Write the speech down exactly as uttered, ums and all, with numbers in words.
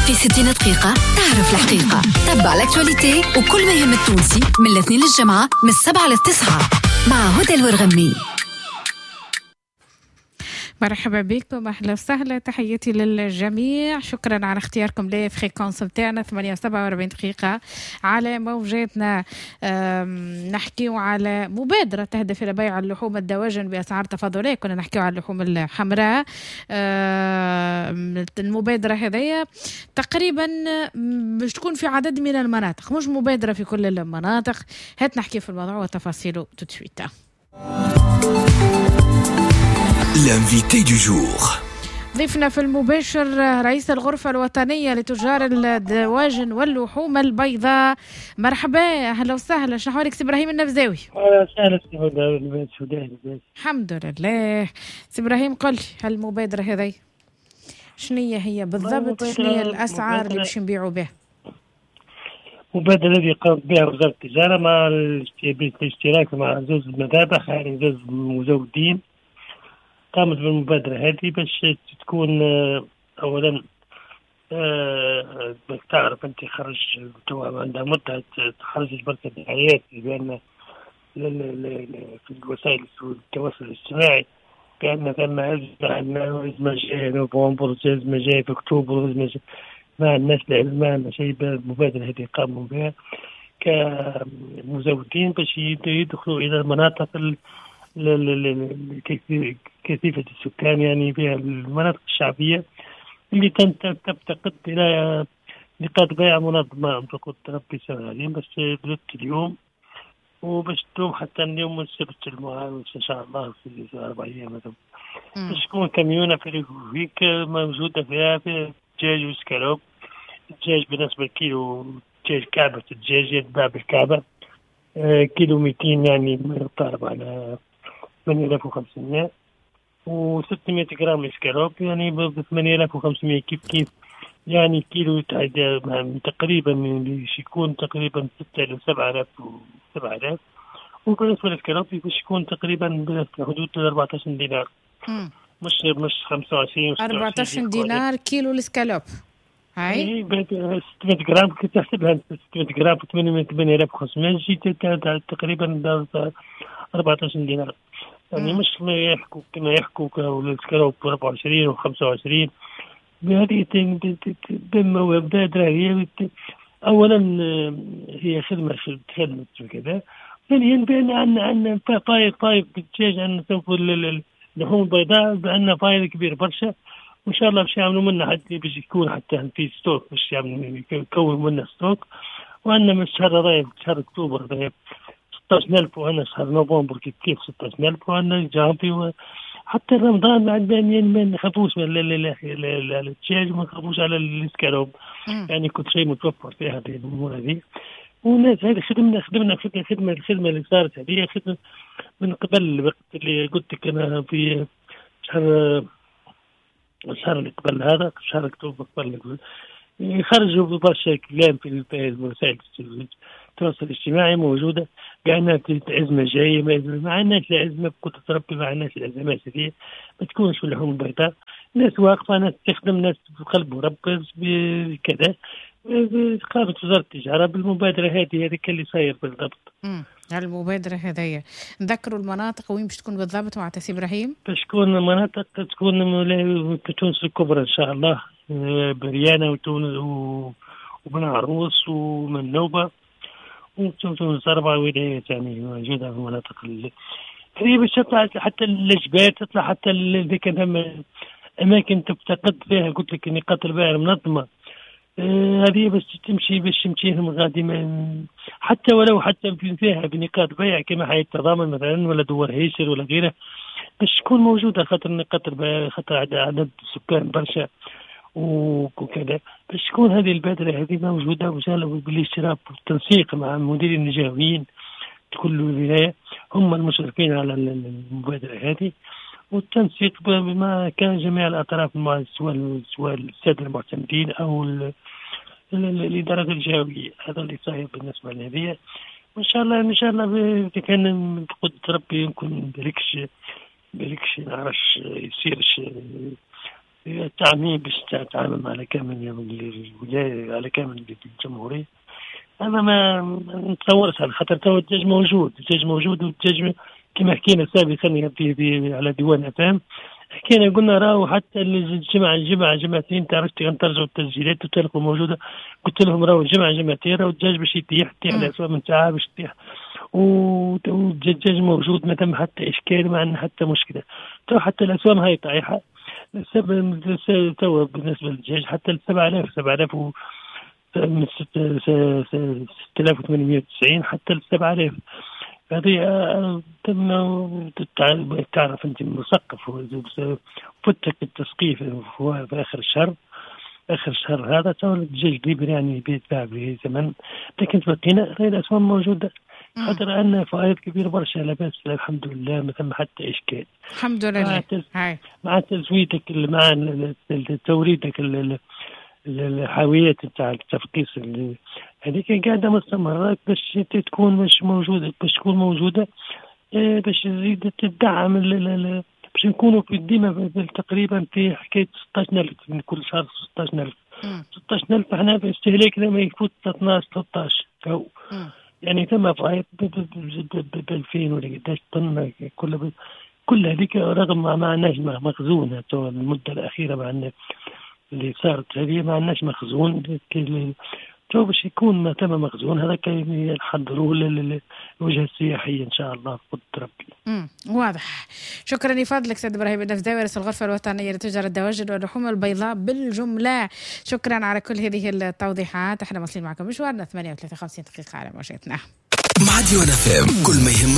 في ستين دقيقة تعرف الحقيقة. تبع الاكتواليتي وكل ما يهم التونسي من الاثنين للجمعة من السبعة للتسعة مع هدى الورغمي. مرحبا بكم، اهلا وسهلا، تحياتي للجميع، شكرا على اختياركم لي في فريكونس نتاعنا ثمانية وسبعة وأربعين دقيقة على موجاتنا. نحكيو على مبادرة تهدف إلى بيع اللحوم الدواجن بأسعار تفاضلية. كنا نحكيو على اللحوم الحمراء. المبادرة هذه تقريبا باش تكون في عدد من المناطق، مش مبادرة في كل المناطق. هات نحكي في الموضوع وتفاصيله تتسويتا. L'invité du jour. ضيفنا في المباشر رئيس الغرفة الوطنية لتجار الدواجن واللحوم البيضاء. مرحبا، أهلا وسهلا. شنو أحوالك سي إبراهيم النفزاوي؟ أهلا وسهلا سي هدى. الحمد لله. سي إبراهيم قل لي هالمبادرة هذي شنية هي بالضبط؟ شنية الأسعار اللي باش نبيعوا بها؟ مبادرة الذي قامت بها وزارة التجارة مع الاشتراك مع زوج المذابح، يعني زوج مزودين. قامت بالمبادرة هذه باش تكون أولا أه تعرف أنت خرج عندها مدة تخرج بركة الحياة بأن في الوسائل التواصل الاجتماعي بأن ثم أزمة جاية نوفمبر، أزمة جاية في أكتوبر، أزمة جاية مع الناس العلم، ما شيء. المبادرة هذه قاموا بها كمزودين باش يدخلوا إلى المناطق كثيفة السكان، يعني فيها المناطق الشعبية اللي تفتقد إلى نقاط بيع منظمة أنفقوا تربي سنغالين بس بدأت اليوم وباش تدوم حتى اليوم السبت المعاون إن شاء الله في أربع أيام. باش تكون كميونة فريك موجودة فيها في دجاج وسكالوب. الدجاج بالنسبة لكيلو دجاج كعبة الدجاج يتباع بالكعبة كيلو مئتين، يعني يطالب على ثمانية آلاف وخمسمائة، وستمائة جرام اسكالوب يعني ب ثمانية آلاف وخمسمائة كيف كيف، يعني كيلو تقريبا باش يكون تقريبا ستة إلى سبعة آلاف وسبعة آلاف. وبالنسبة للاسكالوب باش يكون تقريبا في حدود أربعة عشر دينار، مم. مش مش خمسة وعشرين أربعة عشر دينار كيلو الاسكالوب. هاي ستمائة جرام كنت تحسبها ستمائة جرام ثمانية آلاف وخمسمائة جيت تقريبا أربعة عشر دينار، يعني مش ما يحكوا كما يحكوا كالسكالوب أربعة وعشرين وخمسة وعشرين. بهذه مبادرة هي أولا هي خدمة خدمة كذا، ثانيا بأن عندنا عندنا فايض فايض بالدجاج، عندنا سوف اللحوم البيضاء عندنا فايض كبير برشا، وإن شاء الله باش يعملوا منا حتى باش يكون حتى في ستوك، باش يعملوا يكون منا ستوك. وعندنا من الشهر هذا شهر أكتوبر ستة عشر ألف، وعندنا شهر نوفمبر كيف كيف ستة عشر ألف، وعندنا جامبي حتى رمضان عندنا ما نخافوش من الدجاج وما نخافوش على الاسكالوب، يعني كل شيء متوفر في هذه الأمور هذه. والناس هذه خدمنا خدمنا خدمة خدمة الخدمة اللي صارت هذه خدمة من قبل الوقت اللي قلت لك أنا في شهر الشهر اللي قبل هذا شهر أكتوبر قبل يخرجوا برشا كلام في وسائل التواصل الاجتماعي موجودة بأن أزمة جاية، مع الناس الأزمة كنت تربي مع الناس الأزمات هذه ما تكونش في اللحوم البيضاء، ناس واقفة، ناس تخدم، ناس بقلب ورب بكذا. قامت وزارة التجارة بالمبادرة هذه هذه اللي صاير بالضبط. امم المبادرة هذه نذكروا المناطق وين باش تكون بالضبط مع سي إبراهيم؟ باش تكون مناطق تكون في تونس الكبرى إن شاء الله، بريانة وتونس وبن عروس ومنوبة وتونس أربع ولايات يعني موجودة في المناطق اللي هي باش تطلع حتى الجبال، تطلع حتى اللي كان أماكن تفتقد فيها قلت لك نقاط البيع المنظمة هذه باش تمشي باش تمشيهم غادي حتى ولو حتى فيها بنقاط بيع كما حي التضامن مثلا ولا دوار هيشر ولا غيره باش تكون موجودة، خاطر نقاط البيع خاطر عدد السكان برشا وكذا، باش تكون هذه البادرة هذه موجودة بالاشتراك والتنسيق مع المديرين الجهويين كل ولاية هم المشرفين على المبادرة هذه، والتنسيق بما كان جميع الأطراف سواء سواء السادة المعتمدين أو الإدارة الجهوية. هذا اللي صاير بالنسبة لهذه. وإن شاء الله إن شاء الله إذا كان بقدرة ربي يمكن بريكش بريكش نعرفش يصيرش تعميم باش تتعامل على كامل الولاية على كامل الجمهورية. أنا ما نتصورش على خاطر تو الدجاج موجود، الدجاج موجود والدجاج كما حكينا سابقا في في على ديوان أفام، حكينا قلنا راهو حتى الجمعة الجمعة جمعتين تعرفت ترجعوا التسجيلات وتلقوا موجودة. قلت لهم راهو الجمعة جمعتين راهو الدجاج باش يطيح يطيح الأسواق من ساعة باش يطيح والدجاج موجود ما تم حتى إشكال ما عندنا حتى مشكلة. تو حتى الأسواق هاي طايحة تو بالنسبة للدجاج حتى السبعة آلاف سبعة آلاف و من ستة آلاف وثمانمائة وتسعين حتى السبعة آلاف. هذه تم تعرف أنت مثقف فتك التسقيف في آخر الشهر آخر الشهر هذا تو الدجاج قريب يعني بيتباع بثمن، لكن بقينا غير الأسواق موجودة خاطر عندنا فائض كبير برشا لا بأس الحمد لله ما ثم حتى إشكال الحمد لله. مع, مع تزويدك مع توريدك الحاويات نتاع التفقيس هذيك قاعدة مستمرة باش تكون مش موجودة باش تكون موجودة باش تزيد تدعم باش نكونوا في ديما تقريبا في حكاية ستة عشر ألف من كل شهر ستة عشر ألف ستة عشر ألف احنا في استهلاكنا ما يفوت اثنا عشر ثلاثة عشر أو يعني ثم فايت ب ألفين ولا قداش طن كل كل هذيك رغم ما معناش مخزون المدة الأخيرة مع اللي صارت هذه ما عندناش مخزون تو باش يكون ما تم مخزون هذا كي يحضروا للوجهة السياحية إن شاء الله قد ربي. امم واضح. شكرا لفضلك سيد إبراهيم النفذاوي رئيس الغرفة الوطنية لتجارة الدواجن واللحوم البيضاء بالجملة. شكرا على كل هذه التوضيحات. احنا واصلين معكم مشوارنا ثمانية وخمسين دقيقة على موجتنا مع ديوان أف إم كل ما يهم